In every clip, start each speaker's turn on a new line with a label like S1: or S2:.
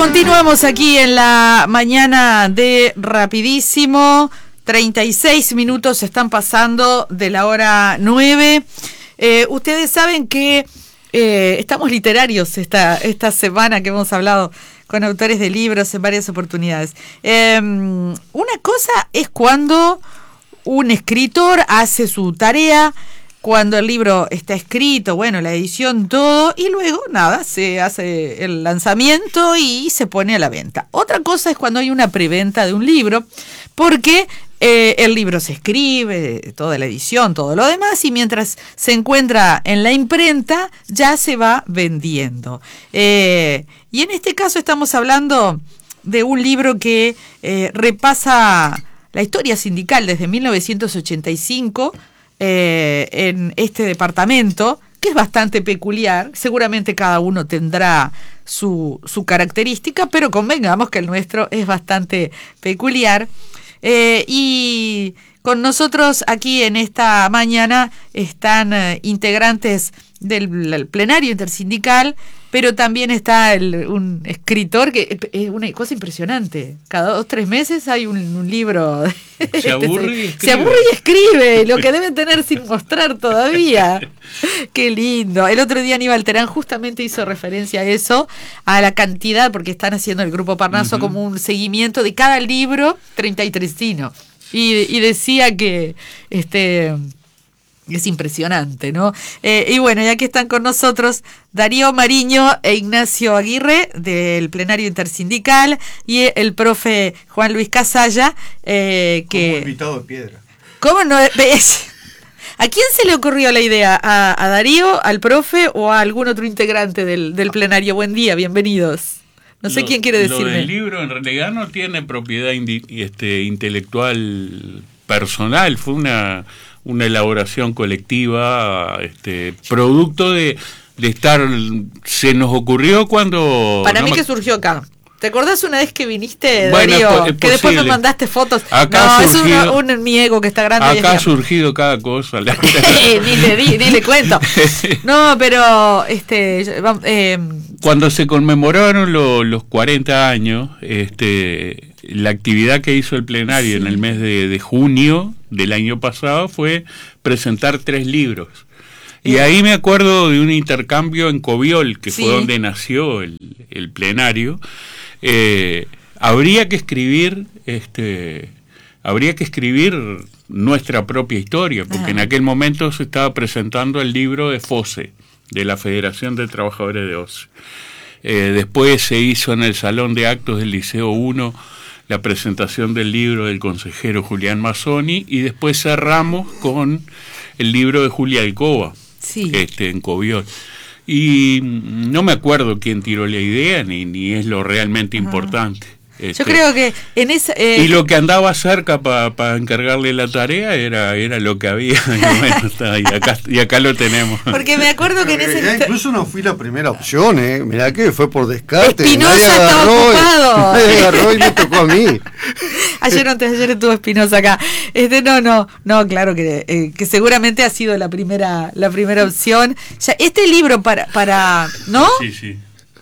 S1: Continuamos aquí en la mañana de Rapidísimo. 36 minutos están pasando de la hora 9. Ustedes saben que estamos literarios esta semana que hemos hablado con autores de libros en varias oportunidades. Una cosa es cuando un escritor hace su tarea, cuando el libro está escrito, bueno, la edición, todo, y luego, nada, se hace el lanzamiento y se pone a la venta. Otra cosa es cuando hay una preventa de un libro, porque el libro se escribe, toda la edición, todo lo demás, y mientras se encuentra en la imprenta, ya se va vendiendo. Y en este caso estamos hablando de un libro que repasa la historia sindical desde 1985, en este departamento, que es bastante peculiar. Seguramente cada uno tendrá su característica, pero convengamos que el nuestro es bastante peculiar. Y con nosotros aquí en esta mañana están integrantes del plenario intersindical, pero también está un escritor que es una cosa impresionante. Cada 2-3 meses hay un libro.
S2: Se aburre
S1: y escribe, lo que debe tener sin mostrar todavía. Qué lindo. El otro día Aníbal Terán justamente hizo referencia a eso, a la cantidad, porque están haciendo el Grupo Parnaso como un seguimiento de cada libro 33ino. Y decía que es impresionante, ¿no? Y bueno, ya que están con nosotros Darío Mariño e Ignacio Aguirre del plenario intersindical y el profe Juan Luis Casalla, que
S3: como invitado de piedra.
S1: ¿Cómo no? ¿A quién se le ocurrió la idea? ¿A Darío, al profe o a algún otro integrante del plenario? Buen día, bienvenidos. No sé quién quiere decirme.
S2: Lo del libro en realidad no tiene propiedad intelectual personal, fue una elaboración colectiva, producto de estar, se nos ocurrió cuando...
S1: Para mí que surgió acá. ¿Te acordás una vez que viniste, Darío,
S2: bueno,
S1: que después me mandaste fotos?
S2: Acá
S1: no,
S2: surgido,
S1: es mi ego que está grande.
S2: Acá ha surgido cada cosa.
S1: ni le cuento. No, pero...
S2: cuando se conmemoraron los 40 años, la actividad que hizo el plenario en el mes de junio del año pasado fue presentar 3 libros. Y ahí me acuerdo de un intercambio en Coviol, que fue donde nació el plenario. Habría que escribir nuestra propia historia, porque en aquel momento se estaba presentando el libro de FOSE, de la Federación de Trabajadores de OCE. Después se hizo en el Salón de Actos del Liceo 1 la presentación del libro del consejero Julián Mazzoni, y después cerramos con el libro de Julia Alcoba, en Coviol. Y no me acuerdo quién tiró la idea, ni es lo realmente importante.
S1: Yo creo que en esa...
S2: y lo que andaba cerca para encargarle la tarea era lo que había. Y bueno, está, y acá lo tenemos.
S1: Porque me acuerdo que en ese...
S3: incluso no fui la primera opción, Mirá que fue por descarte.
S1: Espinosa estaba ocupado.
S3: Nadie agarró y me tocó a mí.
S1: Ayer estuvo Espinosa acá. No, claro que seguramente ha sido la primera opción. Ya, este libro para ¿no?
S2: Sí.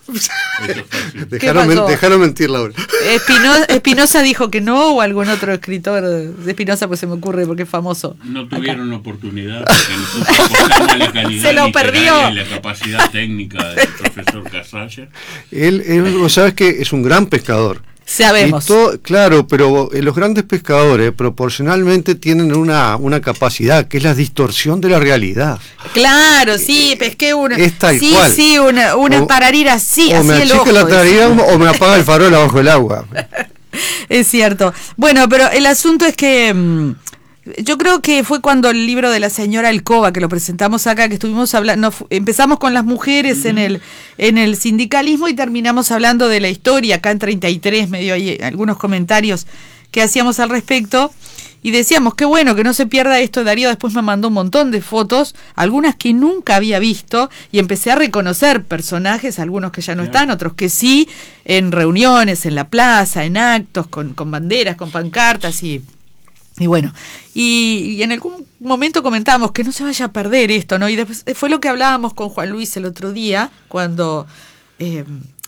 S3: Dejaron mentir, Laura.
S1: Espinosa dijo que no, o algún otro escritor de Espinosa, pues se me ocurre porque es famoso.
S2: No tuvieron oportunidad porque nosotros apostamos la calidad
S1: se lo perdió.
S2: Y la capacidad técnica del profesor Casalla.
S3: Él sabes que es un gran pescador.
S1: Sabemos.
S3: Claro, pero los grandes pescadores proporcionalmente tienen una capacidad que es la distorsión de la realidad.
S1: Claro, sí, pesqué una.
S3: Es tal cual.
S1: Sí, una tararira así,
S3: o me
S1: así el ojo.
S3: achica la tararira o me apaga el farol abajo del agua.
S1: Es cierto. Bueno, pero el asunto es que yo creo que fue cuando el libro de la señora Alcoba, que lo presentamos acá, que estuvimos hablando, empezamos con las mujeres en el sindicalismo y terminamos hablando de la historia. Acá en 33 me dio ahí algunos comentarios que hacíamos al respecto y decíamos, qué bueno que no se pierda esto. Darío después me mandó un montón de fotos, algunas que nunca había visto, y empecé a reconocer personajes, algunos que ya no están, otros que sí, en reuniones, en la plaza, en actos, con banderas, con pancartas y bueno, y en algún momento comentábamos que no se vaya a perder esto, ¿no? Y después fue lo que hablábamos con Juan Luis el otro día, cuando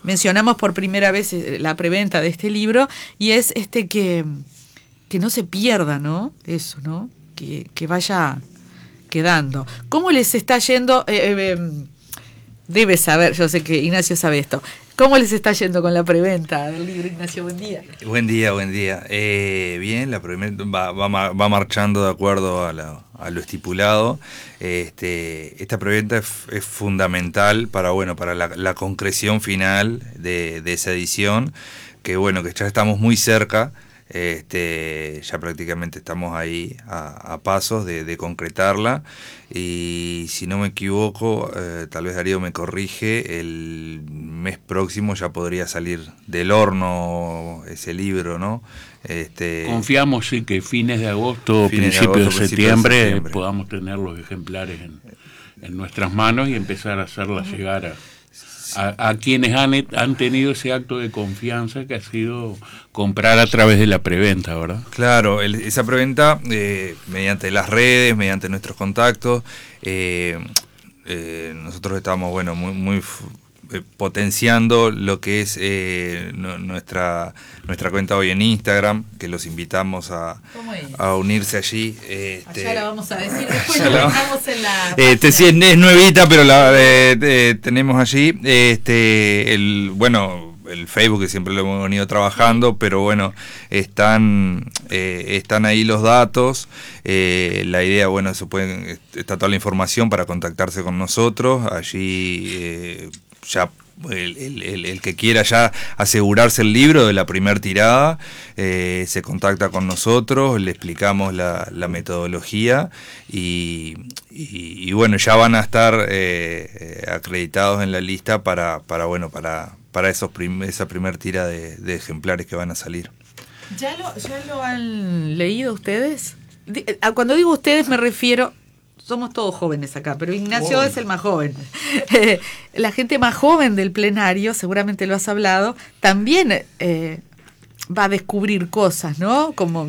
S1: mencionamos por primera vez la preventa de este libro, y es que no se pierda, ¿no? Eso, ¿no? Que vaya quedando. ¿Cómo les está yendo? Debe saber, yo sé que Ignacio sabe esto. ¿Cómo les está yendo con la preventa del libro, Ignacio? Buen día.
S4: Buen día. Bien, la preventa va marchando de acuerdo a lo estipulado. Esta preventa es fundamental para la concreción final de esa edición, que ya estamos muy cerca. Ya prácticamente estamos ahí a pasos de concretarla, y si no me equivoco, tal vez Darío me corrige, el mes próximo ya podría salir del horno ese libro, ¿no?
S2: Confiamos en que fines de agosto, principios de septiembre podamos tener los ejemplares en nuestras manos y empezar a hacerlas llegar a quienes han tenido ese acto de confianza que ha sido comprar a través de la preventa, ¿verdad?
S4: Claro, esa preventa, mediante las redes, mediante nuestros contactos, nosotros estamos muy potenciando lo que es nuestra cuenta hoy en Instagram, que los invitamos a unirse allí.
S1: Allá la vamos a decir, después la dejamos en la
S4: sí, es nuevita, pero la tenemos allí. El Facebook, que siempre lo hemos venido trabajando, pero están ahí los datos. La idea, está toda la información para contactarse con nosotros. Allí ya el que quiera ya asegurarse el libro de la primer tirada, se contacta con nosotros, le explicamos la metodología y ya van a estar acreditados en la lista para esa primer tira de ejemplares que van a salir.
S1: ¿Ya lo han leído ustedes? Cuando digo ustedes me refiero, somos todos jóvenes acá, pero Ignacio es el más joven. La gente más joven del plenario, seguramente lo has hablado, también va a descubrir cosas, ¿no? Como...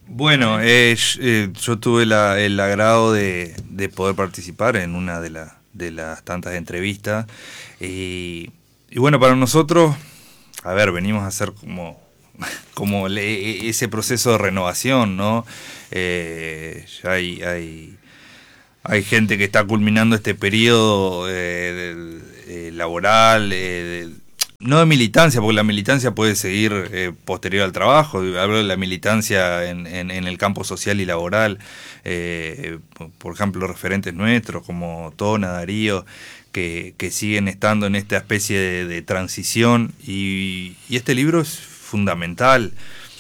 S4: yo tuve el agrado de poder participar en una de las tantas entrevistas, y para nosotros, venimos a hacer como ese proceso de renovación, ¿no? Ya hay gente que está culminando este periodo laboral, no de militancia, porque la militancia puede seguir posterior al trabajo. Hablo de la militancia en el campo social y laboral. Por ejemplo, referentes nuestros como Tona, Darío, que siguen estando en esta especie de transición, y este libro es fundamental.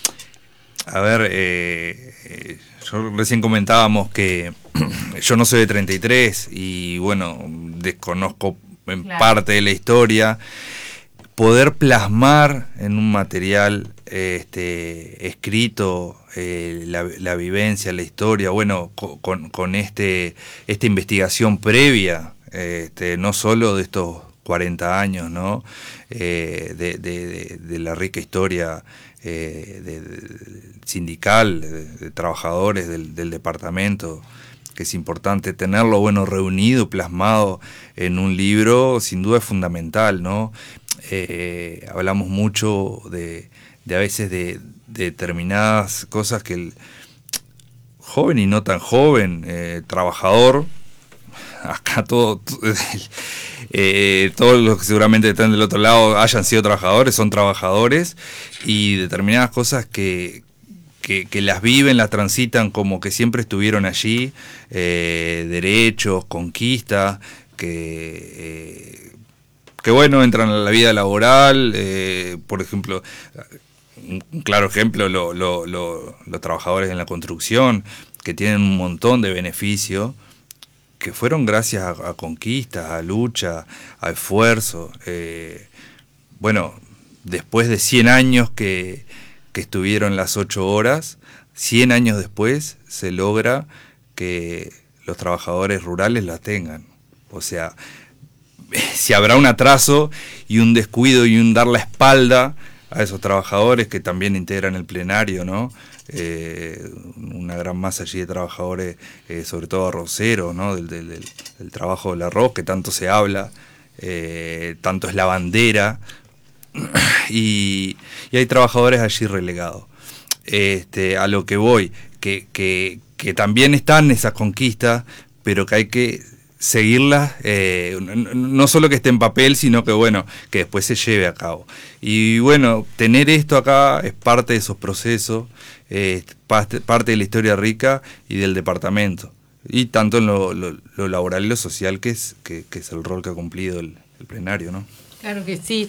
S4: Recién comentábamos que yo no soy de 33 y desconozco en parte de la historia. Poder plasmar en un material escrito la vivencia, la historia, con esta investigación previa, no solo de estos 40 años, ¿no? De la rica historia sindical, de trabajadores del departamento, que es importante tenerlo reunido, plasmado en un libro, sin duda es fundamental, ¿no? Hablamos mucho de a veces de determinadas cosas que el joven y no tan joven, trabajador, acá todos los que seguramente están del otro lado hayan sido trabajadores, son trabajadores, y determinadas cosas que las viven, las transitan como que siempre estuvieron allí, derechos, conquistas, que entran a la vida laboral, por ejemplo, un claro ejemplo, los trabajadores en la construcción, que tienen un montón de beneficios, que fueron gracias a conquistas, a lucha, a esfuerzo. Después de 100 años que estuvieron las 8 horas, 100 años después se logra que los trabajadores rurales las tengan. O sea, si habrá un atraso y un descuido y un dar la espalda a esos trabajadores que también integran el plenario, ¿no? Una gran masa allí de trabajadores, sobre todo arroceros, ¿no? del trabajo del arroz, que tanto se habla, tanto es la bandera, y hay trabajadores allí relegados. A lo que voy, que también están esas conquistas, pero que hay que seguirlas, no solo que esté en papel, sino que bueno, que después se lleve a cabo. Y bueno, tener esto acá es parte de esos procesos, parte de la historia rica y del departamento. Y tanto en lo laboral y lo social, que es el rol que ha cumplido el plenario, ¿no?
S1: Claro que sí.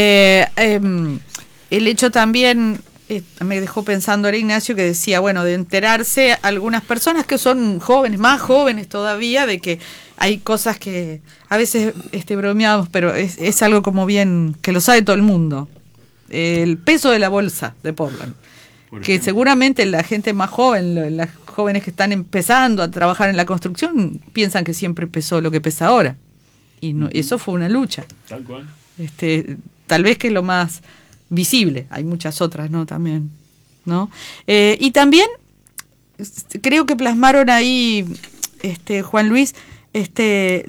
S1: El hecho también, me dejó pensando ahora Ignacio, que decía, bueno, de enterarse algunas personas que son jóvenes, más jóvenes todavía, de que hay cosas que a veces bromeamos, pero es algo como bien, que lo sabe todo el mundo. El peso de la bolsa de Portland. Que seguramente la gente más joven, las jóvenes que están empezando a trabajar en la construcción, piensan que siempre pesó lo que pesa ahora. Y no, eso fue una lucha.
S2: Tal cual.
S1: Tal vez que es lo más visible. Hay muchas otras, ¿no? También, ¿no? Y también creo que plasmaron ahí, Juan Luis, que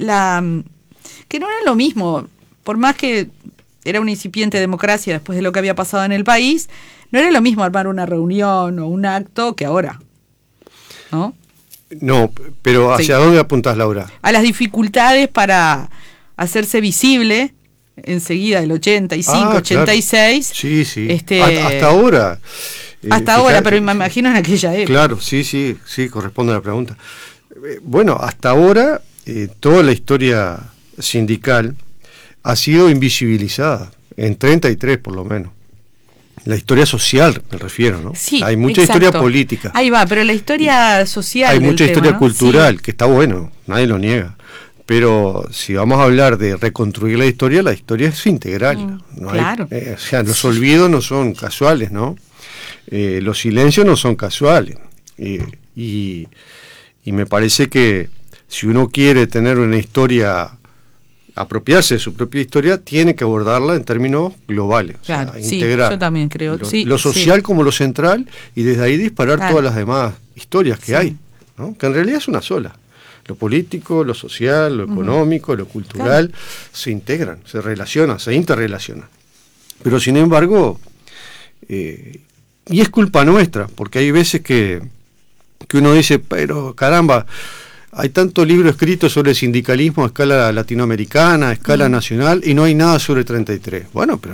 S1: no era lo mismo, por más que era una incipiente democracia después de lo que había pasado en el país, no era lo mismo armar una reunión o un acto que ahora, ¿no?
S3: No, pero ¿hacia dónde apuntás, Laura?
S1: A las dificultades para hacerse visible enseguida del 85, 86.
S3: Claro. Sí. Hasta ahora.
S1: Hasta ahora, pero me imagino en aquella época.
S3: Claro, sí, corresponde a la pregunta. Bueno, hasta ahora toda la historia sindical ha sido invisibilizada, en 33 por lo menos. La historia social, me refiero, ¿no?
S1: Sí,
S3: hay mucha historia política.
S1: Ahí va, pero la historia social.
S3: Hay mucha historia,
S1: ¿no?
S3: cultural, sí, que está bueno, nadie lo niega. Pero si vamos a hablar de reconstruir la historia es integral.
S1: Claro.
S3: Los olvidos no son casuales, ¿no? Los silencios no son casuales. Y me parece que si uno quiere tener una historia, apropiarse de su propia historia, tiene que abordarla en términos globales.
S1: Claro,
S3: integrar
S1: yo también creo.
S3: Lo social como lo central, y desde ahí disparar todas las demás historias que hay, ¿no? Que en realidad es una sola. Lo político, lo social, lo económico, lo cultural, se integran, se relacionan, se interrelacionan. Pero sin embargo, y es culpa nuestra, porque hay veces que uno dice, pero caramba, hay tanto libro escrito sobre sindicalismo a escala latinoamericana, a escala nacional, y no hay nada sobre 33. Bueno, pero